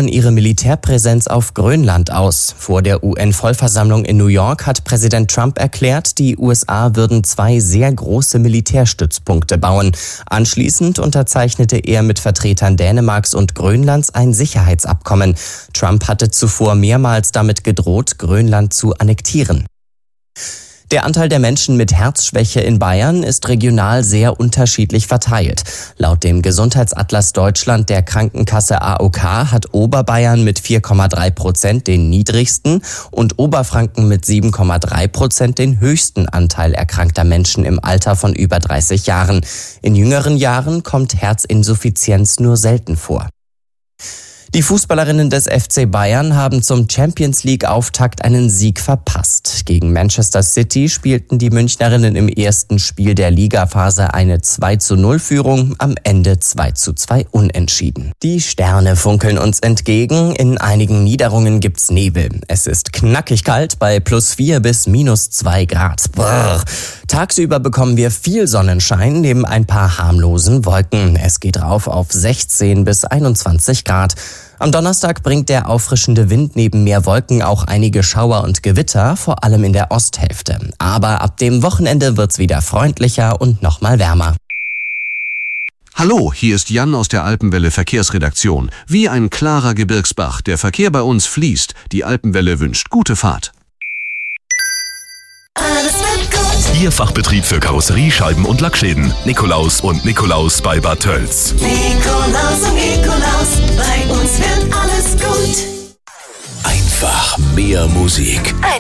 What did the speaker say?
bauen ihre Militärpräsenz auf Grönland aus. Vor der UN-Vollversammlung in New York hat Präsident Trump erklärt, die USA würden 2 sehr große Militärstützpunkte bauen. Anschließend unterzeichnete er mit Vertretern Dänemarks und Grönlands ein Sicherheitsabkommen. Trump hatte zuvor mehrmals damit gedroht, Grönland zu annektieren. Der Anteil der Menschen mit Herzschwäche in Bayern ist regional sehr unterschiedlich verteilt. Laut dem Gesundheitsatlas Deutschland der Krankenkasse AOK hat Oberbayern mit 4,3% den niedrigsten und Oberfranken mit 7,3% den höchsten Anteil erkrankter Menschen im Alter von über 30 Jahren. In jüngeren Jahren kommt Herzinsuffizienz nur selten vor. Die Fußballerinnen des FC Bayern haben zum Champions-League-Auftakt einen Sieg verpasst. Gegen Manchester City spielten die Münchnerinnen im ersten Spiel der Ligaphase eine 2:0-Führung, am Ende 2:2 unentschieden. Die Sterne funkeln uns entgegen, in einigen Niederungen gibt's Nebel. Es ist knackig kalt bei +4 bis -2 Grad. Brrr. Tagsüber bekommen wir viel Sonnenschein neben ein paar harmlosen Wolken. Es geht rauf auf 16 bis 21 Grad. Am Donnerstag bringt der auffrischende Wind neben mehr Wolken auch einige Schauer und Gewitter, vor allem in der Osthälfte. Aber ab dem Wochenende wird's wieder freundlicher und nochmal wärmer. Hallo, hier ist Jan aus der Alpenwelle Verkehrsredaktion. Wie ein klarer Gebirgsbach, der Verkehr bei uns fließt. Die Alpenwelle wünscht gute Fahrt. Alles wird gut. Ihr Fachbetrieb für Karosserie, Scheiben und Lackschäden. Nikolaus und Nikolaus bei Bad Tölz. Nikolaus und Nikolaus, bei uns wird alles gut. Einfach mehr Musik.